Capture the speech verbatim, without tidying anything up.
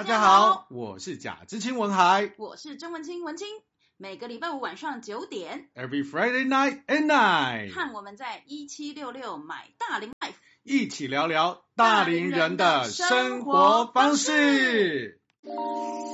大家好，我是贾知青文海， 我是曾文清文清。每个礼拜五晚上九点 ，Every Friday night at night， 看我们在一七六六买大龄 life， 一起聊聊大龄人的生活方式。